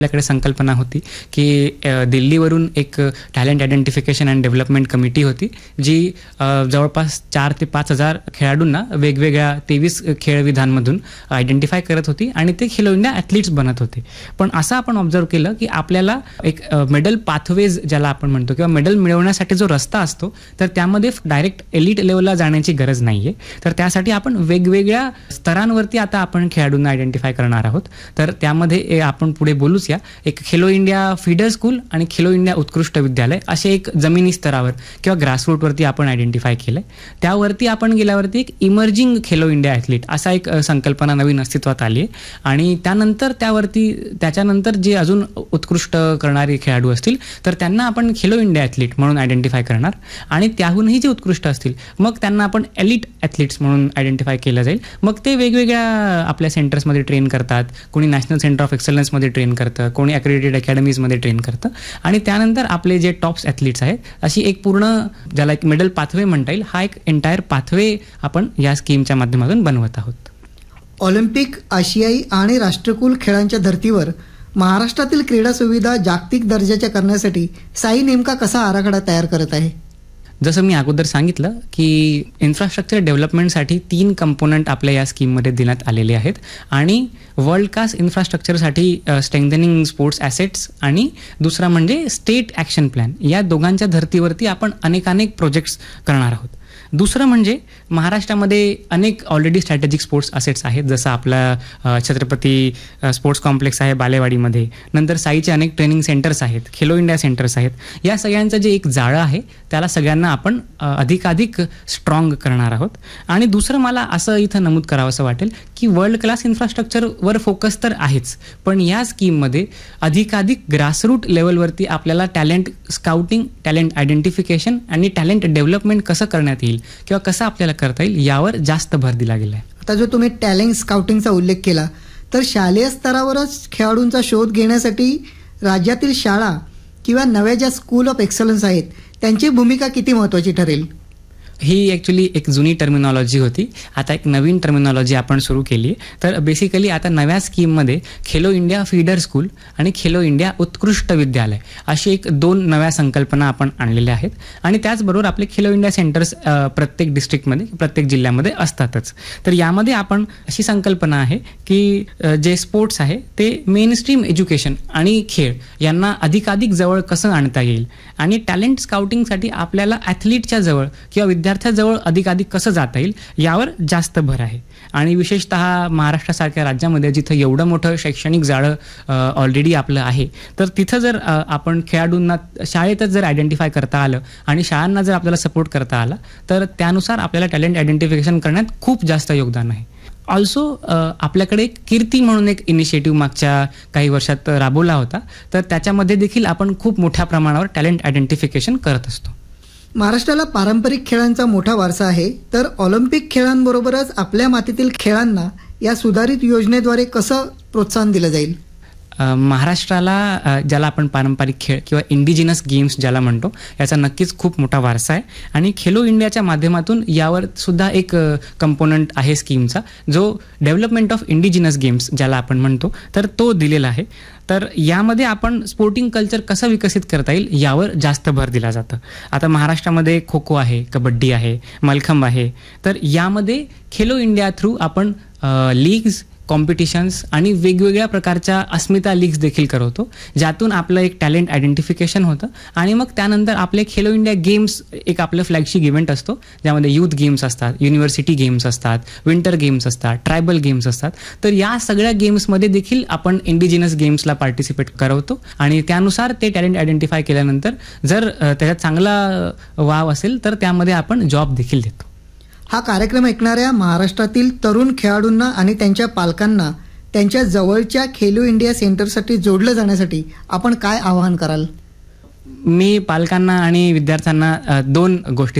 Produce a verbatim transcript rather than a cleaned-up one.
आपल्याकडे संकल्पना होती की दिल्लीवरून एक talent identification and development committee होती, जी जवळपास चार ते पाच हजार खेळाडूंना वेगवेगळ्या तेवीस खेळ विधांमधून आयडेंटिफाय करत होती आणि ते खेलो इंडिया ॲथलीट्स बनत होते. पण असं आपण ऑब्झर्व केलं की आपल्याला एक मेडल पाथवेज ज्याला आपण म्हणतो किंवा मेडल मिळवण्यासाठी जो रस्ता असतो, तर त्यामध्ये डायरेक्ट एलिट लेवलला जाण्याची गरज नाही आहे. तर त्यासाठी आपण वेगवेगळ्या स्तरांवरती आता आपण खेळाडूंना आयडेंटिफाय करणार आहोत. तर त्यामध्ये आपण पुढे बोलूच या. एक खेलो इंडिया फीडर स्कूल आणि खेलो इंडिया उत्कृष्ट विद्यालय असे एक जमिनी स्तरावर किंवा ग्रासरूटवरती आपण आयडेंटिफाय केलंय. त्यावरती आपण गेल्यावरती एक इमर्जिंग खेलो इंडिया ॲथलीट असा एक संकल्पना नवीन अस्तित्वात आली आहे. आणि त्यानंतर त्यावरती त्याच्यानंतर जे अजून उत्कृष्ट करणारे खेळाडू असतील तर त्यांना आपण खेलो इंडिया ॲथलीट म्हणून आयडेंटिफाय करणार आणि त्याहूनही जे उत्कृष्ट असतील मग त्यांना आपण एलिट ॲथलीट्स म्हणून आयडेंटिफाय केलं जाईल. मग ते वेगवेगळ्या आपल्या सेंटर्समध्ये ट्रेन करतात, कोणी नॅशनल सेंटर ऑफ एक्सलन्समध्ये ट्रेन करतं, कोणी अक्रेडिटेड अकॅडमीजमध्ये ट्रेन करतं आणि त्यानंतर आपले जे टॉप्स ॲथलीट्स आहेत अशी एक पूर्ण ज्याला एक मेडल पाथवे म्हणता येईल, हा एक एंटायर पाथवे आपण या स्कीमच्या माध्यमातून बनवत आहोत. ऑलिम्पिक, आशियाई आणि राष्ट्रकुल खेळांच्या धर्तीवर महाराष्ट्रातील क्रीडा सुविधा जागतिक दर्जाच्या करण्यासाठी साई नेमका कसा आराखडा तयार करत आहे? जसं मी अगोदर सांगितलं की इन्फ्रास्ट्रक्चर डेव्हलपमेंटसाठी तीन कंपोनंट आपल्या या स्कीममध्ये देण्यात आलेले आहेत आणि world class इन्फ्रास्ट्रक्चरसाठी strengthening sports assets आणि दुसरा म्हणजे स्टेट ॲक्शन प्लॅन, या दोघांच्या धर्तीवरती आपण अनेक अनेक प्रोजेक्ट्स करणार आहोत. दुसरं म्हणजे महाराष्ट्रामध्ये अनेक ऑलरेडी स्ट्रॅटेजिक स्पोर्ट्स असेट्स आहेत, जसं आपला छत्रपती स्पोर्ट्स कॉम्प्लेक्स आहे बालेवाडीमध्ये, नंतर साईचे अनेक ट्रेनिंग सेंटर्स आहेत, खेलो इंडिया सेंटर्स आहेत. या सगळ्यांचं जे एक जाळं आहे त्याला सगळ्यांना आपण अधिकाधिक स्ट्रॉंग करणार आहोत. आणि दुसरं मला असं इथं नमूद करावं असं वाटेल की वर्ल्ड क्लास इन्फ्रास्ट्रक्चरवर फोकस तर आहेच, पण या स्कीममध्ये अधिकाधिक ग्रासरूट लेवलवरती आपल्याला टॅलेंट स्काउटिंग, टॅलेंट आयडेंटिफिकेशन आणि टॅलेंट डेव्हलपमेंट कसं करण्यात येईल किंवा कसं आपल्याला करता येईल यावर जास्त भर दिला गेला आहे. आता जो तुम्ही टॅलेंट स्काउटिंगचा उल्लेख केला, तर शालेय स्तरावरच खेळाडूंचा शोध घेण्यासाठी राज्यातील शाळा किंवा नव्या ज्या स्कूल ऑफ एक्सलन्स आहेत त्यांची भूमिका किती महत्त्वाची ठरेल? ही ॲक्च्युली एक जुनी टर्मिनॉलॉजी होती, आता एक नवीन टर्मिनॉलॉजी आपण सुरू केली आहे. तर बेसिकली आता नव्या स्कीममध्ये खेलो इंडिया फीडर स्कूल आणि खेलो इंडिया उत्कृष्ट विद्यालय अशी एक दोन नव्या संकल्पना आपण आणलेल्या आहेत. आणि त्याचबरोबर आपले खेलो इंडिया सेंटर्स प्रत्येक डिस्ट्रिक्टमध्ये, प्रत्येक जिल्ह्यामध्ये असतातच. तर यामध्ये आपण अशी संकल्पना आहे की जे स्पोर्ट्स आहे ते मेन स्ट्रीम एज्युकेशन आणि खेळ यांना अधिकाधिक जवळ कसं आणता येईल आणि टॅलेंट स्काउटिंगसाठी आपल्याला ॲथलीटच्या जवळ किंवा विद्यार्थ्याजवळ अधिकाधिक कसं जाता येईल यावर जास्त भर आहे. आणि विशेषतः महाराष्ट्रासारख्या राज्यामध्ये जिथं एवढं मोठं शैक्षणिक जाळं ऑलरेडी आपलं आहे, तर तिथं जर आपण खेळाडूंना शाळेतच जर आयडेंटिफाय करता आलं आणि शाळांना जर आपल्याला सपोर्ट करता आला तर त्यानुसार आपल्याला टॅलेंट आयडेंटिफिकेशन करण्यात खूप जास्त योगदान आहे. ऑल्सो आपल्याकडे कीर्ती म्हणून एक इनिशिएटिव्ह मागच्या काही वर्षात राबवला होता, तर त्याच्यामध्ये देखील आपण खूप मोठ्या प्रमाणावर टॅलेंट आयडेंटिफिकेशन करत असतो. महाराष्ट्राला पारंपरिक खेळांचा मोठा वारसा आहे, तर ऑलिम्पिक खेळांबरोबरच आपल्या मातीतील खेळांना या सुधारित योजनेद्वारे कसं प्रोत्साहन दिलं जाईल? महाराष्ट्राला ज्याला आपण पारंपरिक खेळ किंवा इंडिजिनस गेम्स ज्याला म्हणतो याचा नक्कीच खूप मोठा वारसा आहे आणि खेलो इंडियाच्या माध्यमातून यावर सुद्धा एक कंपोनंट आहे स्कीमचा, जो डेव्हलपमेंट ऑफ इंडिजिनस गेम्स ज्याला आपण म्हणतो, तर तो दिलेला आहे. तर यामध्ये आपण स्पोर्टिंग कल्चर कसं विकसित करता येईल यावर जास्त भर दिला जातं. आता महाराष्ट्रामध्ये खो खो आहे, कबड्डी आहे, मलखंब आहे, तर यामध्ये खेलो इंडिया थ्रू आपण लीग्स, कॉम्पिटिशन्स आणि वेगवेगळ्या प्रकारच्या अस्मिता लीग्स देखील करवतो, ज्यातून आपलं एक टॅलेंट आयडेंटिफिकेशन होतं. आणि मग त्यानंतर आपले खेलो इंडिया गेम्स एक आपलं फ्लॅगशिप इव्हेंट असतो, ज्यामध्ये यूथ गेम्स असतात, युनिव्हर्सिटी गेम्स असतात, विंटर गेम्स असतात, ट्रायबल गेम्स असतात. तर या सगळ्या गेम्समध्ये देखील आपण इंडिजिनस गेम्सला पार्टिसिपेट करवतो आणि त्यानुसार ते टॅलेंट आयडेंटिफाय केल्यानंतर जर त्याच्यात चांगला वाव असेल तर त्यामध्ये आपण जॉब देखील देतो. हा कार्यक्रम ऐकणाऱ्या महाराष्ट्रातील तरुण खेळाडूंना आणि त्यांच्या पालकांना त्यांच्या जवळच्या खेलो इंडिया सेंटरसाठी जोडलं जाण्यासाठी आपण काय आवाहन कराल? मी पालकांना आणि विद्यार्थ्यांना दोन गोष्टी